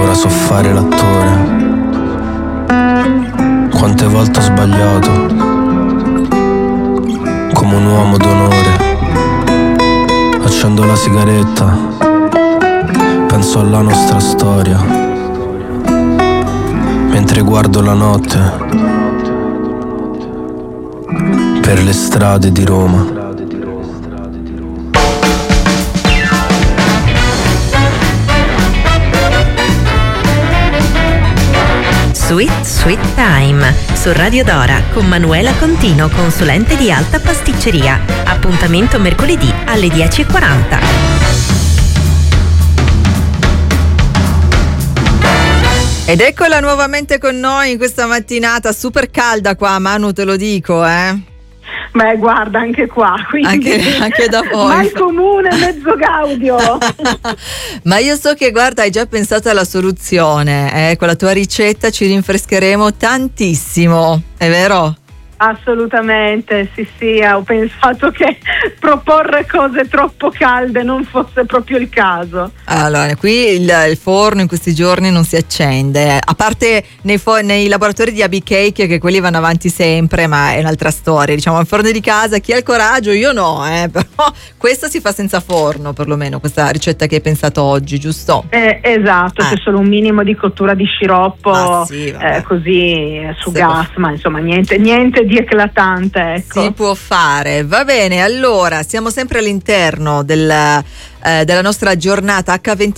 ora so fare l'attore. Quante volte ho sbagliato, come un uomo d'onore. Accendo la sigaretta, penso alla nostra storia, mentre guardo la notte per le strade di Roma. Sweet Sweet Time su Radio Dora con Manuela Contino, consulente di alta pasticceria. Appuntamento mercoledì alle 10:40. Ed eccola nuovamente con noi in questa mattinata super calda qua, Manu, te lo dico, Beh, guarda, anche qua, quindi anche da voi. Mal comune, mezzo gaudio. Ma io so che, guarda, hai già pensato alla soluzione, con la tua ricetta ci rinfrescheremo tantissimo, è vero? Assolutamente, sì, ho pensato che proporre cose troppo calde non fosse proprio il caso. Allora, qui il forno in questi giorni non si accende, a parte nei laboratori di AB Cake, che quelli vanno avanti sempre, ma è un'altra storia. Diciamo, il forno di casa, chi ha il coraggio, io no, però questa si fa senza forno, perlomeno questa ricetta che hai pensato oggi, giusto? Esatto, c'è solo un minimo di cottura di sciroppo, sì, così su gas, ma insomma niente di eclatante, ecco. Si può fare, va bene. Allora, siamo sempre all'interno della nostra giornata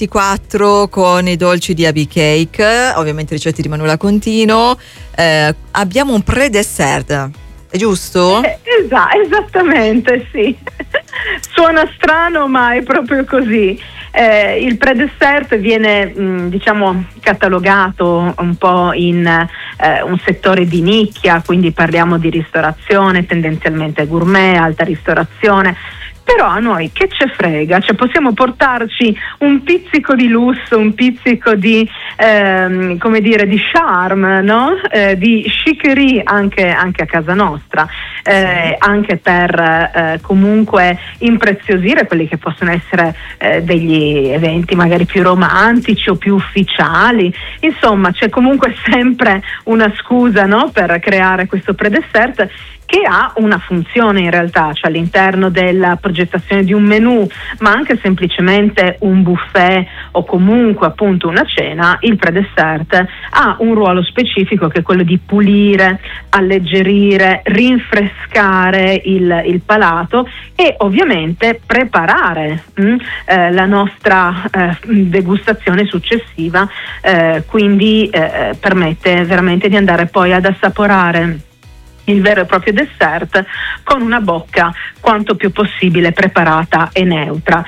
H24 con i dolci di AB Cake, ovviamente ricette di Manuela Contino. Abbiamo un pre-dessert, è giusto? Esattamente, sì. Suona strano, ma è proprio così. Il pre-dessert viene diciamo catalogato un po' in un settore di nicchia, quindi parliamo di ristorazione, tendenzialmente gourmet, alta ristorazione. Però a noi che ce frega, cioè possiamo portarci un pizzico di lusso, un pizzico di come dire, di charme, no? Di chicerie anche a casa nostra, anche per comunque impreziosire quelli che possono essere degli eventi magari più romantici o più ufficiali. Insomma, c'è comunque sempre una scusa, no? Per creare questo pre-dessert, che ha una funzione in realtà, cioè all'interno della progettazione di un menù, ma anche semplicemente un buffet o comunque appunto una cena. Il pre-dessert ha un ruolo specifico, che è quello di pulire, alleggerire, rinfrescare il palato e ovviamente preparare la nostra degustazione successiva, quindi permette veramente di andare poi ad assaporare il vero e proprio dessert con una bocca quanto più possibile preparata e neutra.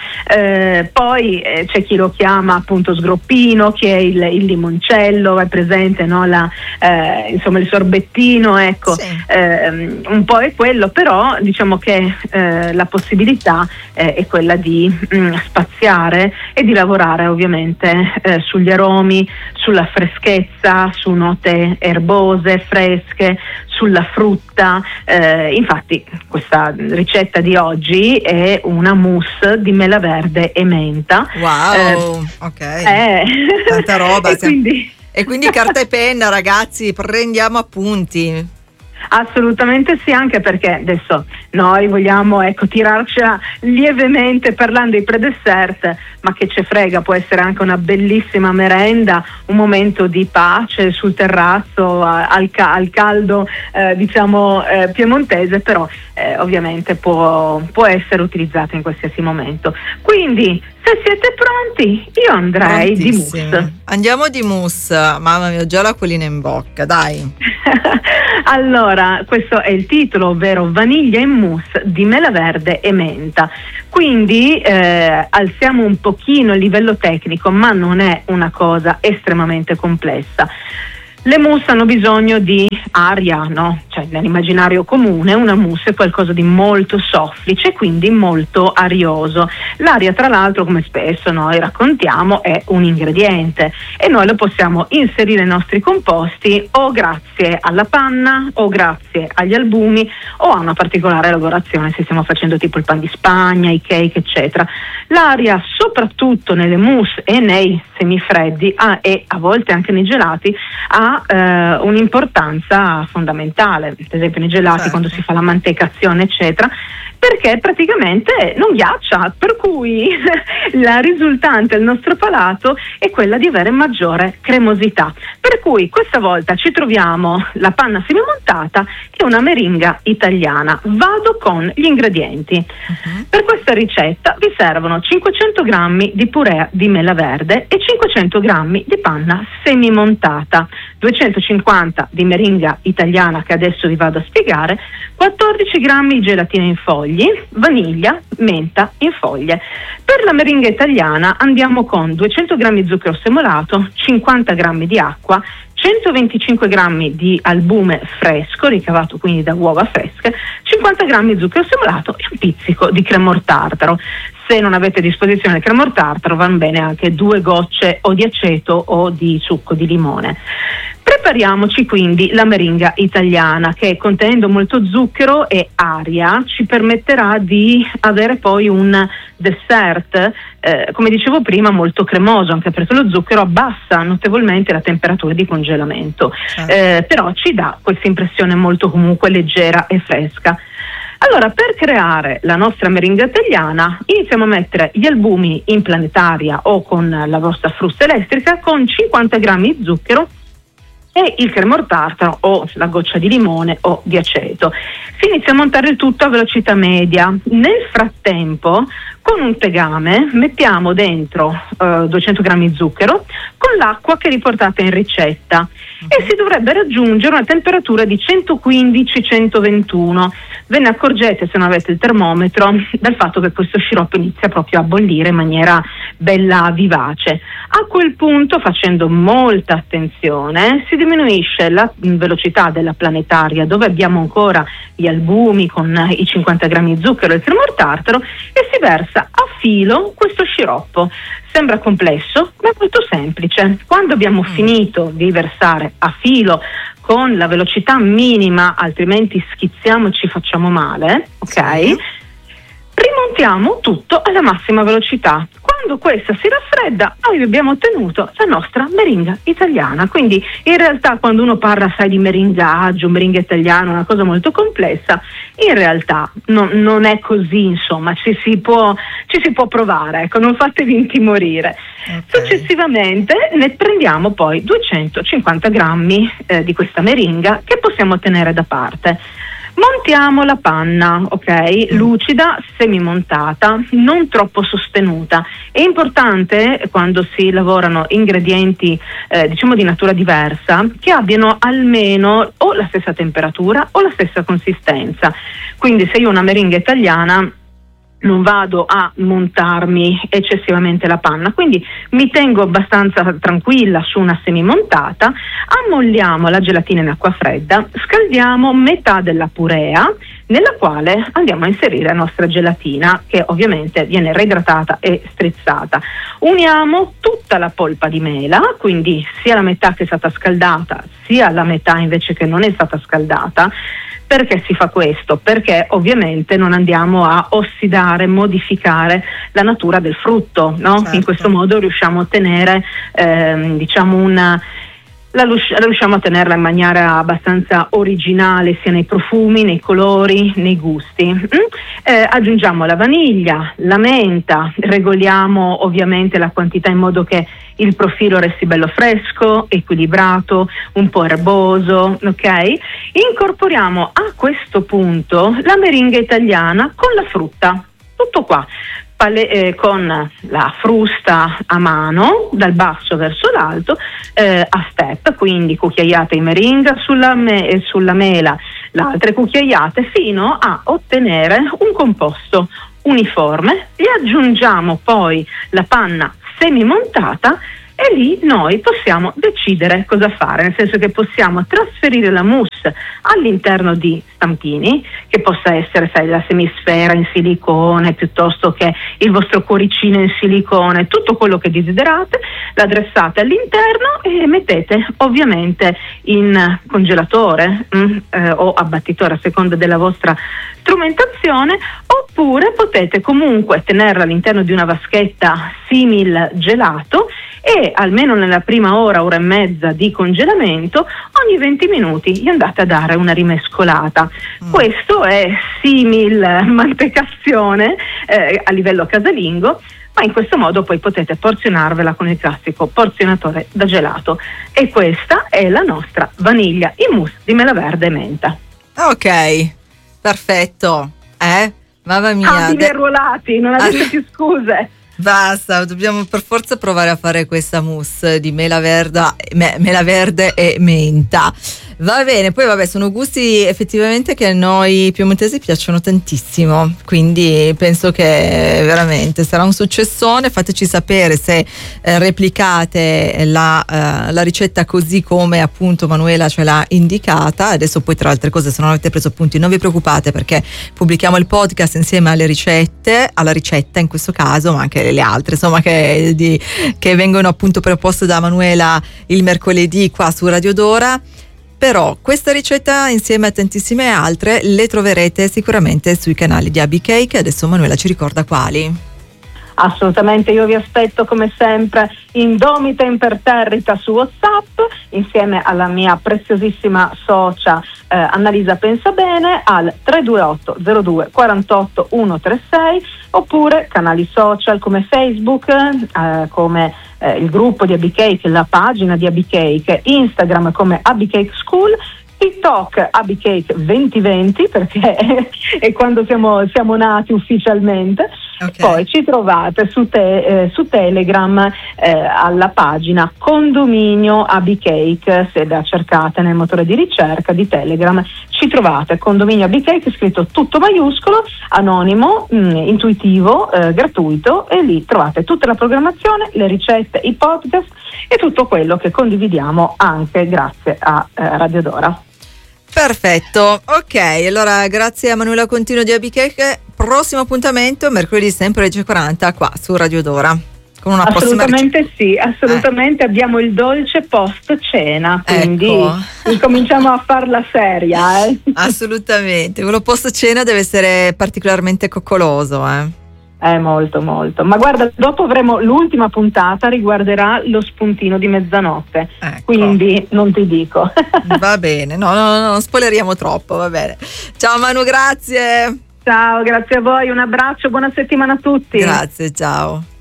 Poi c'è chi lo chiama appunto sgroppino, che è il limoncello, è presente, no? Insomma il sorbettino, ecco, sì. Un po' è quello, però diciamo che la possibilità è quella di spaziare e di lavorare ovviamente sugli aromi, sulla freschezza, su note erbose, fresche, sulla frutta. Infatti questa ricetta di oggi è una mousse di mela verde e menta. Wow, ok, tanta roba. E quindi carta e penna, ragazzi, prendiamo appunti. Assolutamente sì, anche perché adesso noi vogliamo tirarcela lievemente parlando di pre-dessert, ma che ce frega, può essere anche una bellissima merenda, un momento di pace sul terrazzo al caldo diciamo piemontese, però ovviamente può essere utilizzato in qualsiasi momento. Quindi se siete pronti, io andrei di mousse. Andiamo di mousse, mamma mia, ho già l'acquolina in bocca, dai. Allora, questo è il titolo, ovvero vaniglia in mousse di mela verde e menta. Quindi alziamo un pochino il livello tecnico, ma non è una cosa estremamente complessa. Le mousse hanno bisogno di aria, no? Cioè nell'immaginario comune una mousse è qualcosa di molto soffice, quindi molto arioso. L'aria, tra l'altro, come spesso noi raccontiamo, è un ingrediente e noi lo possiamo inserire nei nostri composti o grazie alla panna o grazie agli albumi o a una particolare lavorazione, se stiamo facendo tipo il pan di Spagna, i cake, eccetera. L'aria, soprattutto nelle mousse e nei semifreddi e a volte anche nei gelati, ha un'importanza fondamentale, ad esempio nei gelati, certo, quando si fa la mantecazione eccetera, perché praticamente non ghiaccia, per cui la risultante al nostro palato è quella di avere maggiore cremosità. Per cui questa volta ci troviamo la panna semimontata e una meringa italiana. Vado con gli ingredienti. Per questa ricetta vi servono 500 grammi di purea di mela verde e 500 grammi di panna semimontata, 250 di meringa italiana che adesso vi vado a spiegare, 14 grammi di gelatina in foglie, vaniglia, menta in foglie. Per la meringa italiana andiamo con 200 grammi di zucchero semolato, 50 grammi di acqua, 125 grammi di albume fresco, ricavato quindi da uova fresche, 50 grammi di zucchero semolato e un pizzico di cremor tartaro. Se non avete a disposizione il cremor tartaro, vanno bene anche 2 gocce o di aceto o di succo di limone. Prepariamoci quindi la meringa italiana, che contenendo molto zucchero e aria ci permetterà di avere poi un dessert, come dicevo prima, molto cremoso, anche perché lo zucchero abbassa notevolmente la temperatura di congelamento, però ci dà questa impressione molto comunque leggera e fresca. Allora, per creare la nostra meringa italiana iniziamo a mettere gli albumi in planetaria o con la vostra frusta elettrica con 50 grammi di zucchero e il cremor tartaro o la goccia di limone o di aceto. Si inizia a montare il tutto a velocità media. Nel frattempo, con un tegame mettiamo dentro 200 grammi di zucchero con l'acqua che riportate in ricetta e si dovrebbe raggiungere una temperatura di 115-121. Ve ne accorgete, se non avete il termometro, dal fatto che questo sciroppo inizia proprio a bollire in maniera bella vivace. A quel punto, facendo molta attenzione, si diminuisce la velocità della planetaria, dove abbiamo ancora gli albumi con i 50 grammi di zucchero e il cremor tartaro, e si versa a filo questo sciroppo. Sembra complesso, ma è molto semplice. Quando abbiamo finito di versare a filo con la velocità minima, altrimenti schizziamo e ci facciamo male, ok? Rimontiamo tutto alla massima velocità. Quando questa si raffredda, noi abbiamo ottenuto la nostra meringa italiana. Quindi in realtà quando uno parla, sai, di meringaggio, meringa italiana, una cosa molto complessa, in realtà non è così, insomma, ci si può provare, ecco, non fatevi intimorire. Okay. Successivamente ne prendiamo poi 250 grammi di questa meringa che possiamo tenere da parte. Montiamo la panna, ok? Lucida, semimontata, non troppo sostenuta. È importante, quando si lavorano ingredienti diciamo di natura diversa, che abbiano almeno o la stessa temperatura o la stessa consistenza. Quindi se io ho una meringa italiana non vado a montarmi eccessivamente la panna, quindi mi tengo abbastanza tranquilla su una semimontata, ammolliamo la gelatina in acqua fredda, scaldiamo metà della purea nella quale andiamo a inserire la nostra gelatina, che ovviamente viene reidratata e strizzata. Uniamo tutta la polpa di mela, quindi sia la metà che è stata scaldata sia la metà invece che non è stata scaldata. Perché si fa questo? Perché ovviamente non andiamo a ossidare, modificare la natura del frutto, no? Certo. In questo modo riusciamo a ottenere riusciamo a tenerla in maniera abbastanza originale, sia nei profumi, nei colori, nei gusti. Aggiungiamo la vaniglia, la menta, regoliamo ovviamente la quantità in modo che il profilo resti bello fresco, equilibrato, un po' erboso, ok? Incorporiamo a questo punto la meringa italiana con la frutta, tutto qua. Con la frusta a mano dal basso verso l'alto a step, quindi cucchiaiate di meringa sulla mela, le altre cucchiaiate, fino a ottenere un composto uniforme. Gli aggiungiamo poi la panna semimontata e e lì noi possiamo decidere cosa fare, nel senso che possiamo trasferire la mousse all'interno di stampini, che possa essere, sai, la semisfera in silicone piuttosto che il vostro cuoricino in silicone, tutto quello che desiderate, la dressate all'interno e mettete ovviamente in congelatore o abbattitore a seconda della vostra strumentazione, oppure potete comunque tenerla all'interno di una vaschetta simil gelato e almeno nella prima ora e mezza di congelamento ogni 20 minuti gli andate a dare una rimescolata. Questo è simil mantecazione a livello casalingo, ma in questo modo poi potete porzionarvela con il classico porzionatore da gelato. E questa è la nostra vaniglia in mousse di mela verde e menta. Ok, perfetto. Mamma mia. Abili arruolati, non avete più scuse. Basta, dobbiamo per forza provare a fare questa mousse di mela verde e menta. Va bene, poi vabbè, sono gusti effettivamente che a noi piemontesi piacciono tantissimo, quindi penso che veramente sarà un successone. Fateci sapere se replicate la ricetta così come appunto Manuela ce l'ha indicata. Adesso poi, tra altre cose, se non avete preso appunti, non vi preoccupate, perché pubblichiamo il podcast insieme alla ricetta in questo caso, ma anche le altre, insomma, che vengono appunto proposte da Manuela il mercoledì qua su Radio Dora. Però questa ricetta, insieme a tantissime altre, le troverete sicuramente sui canali di Abby Cake. Adesso Manuela ci ricorda quali. Assolutamente, io vi aspetto come sempre indomita e imperterrita su WhatsApp, insieme alla mia preziosissima socia Annalisa Pensabene, al 328 02 48 136, oppure canali social come Facebook, come il gruppo di Abby Cake, la pagina di Abby Cake, Instagram come Abby Cake School, TikTok Abby Cake 2020, perché è quando siamo nati ufficialmente. Okay. Poi ci trovate su Telegram alla pagina Condominio Abby Cake, se la cercate nel motore di ricerca di Telegram ci trovate Condominio Abby Cake, scritto tutto maiuscolo, anonimo, intuitivo, gratuito, e lì trovate tutta la programmazione, le ricette, i podcast e tutto quello che condividiamo anche grazie a Radio Dora. Perfetto, ok, allora grazie a Manuela Contino di Abby Cake. Prossimo appuntamento mercoledì sempre alle 10:40 qua su Radio Dora con una assolutamente sì, assolutamente. Abbiamo il dolce post cena, quindi cominciamo a farla seria. Assolutamente, quello post cena deve essere particolarmente coccoloso. Molto molto, ma guarda, dopo avremo l'ultima puntata, riguarderà lo spuntino di mezzanotte, quindi non ti dico. Va bene, no, non spoileriamo troppo, va bene. Ciao Manu, grazie. Ciao, grazie a voi, un abbraccio, buona settimana a tutti. Grazie, ciao.